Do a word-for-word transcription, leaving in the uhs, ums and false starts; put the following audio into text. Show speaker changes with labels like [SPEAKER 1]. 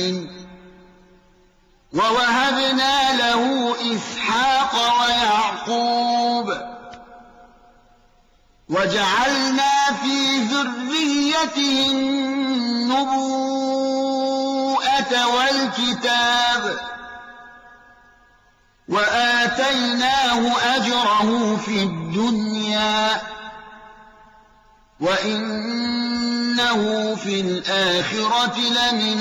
[SPEAKER 1] ووهبنا له إسحاق ويعقوب وجعلنا في ذريته النبوءة والكتاب وآتيناه أجره في الدنيا وإنه في الآخرة لمن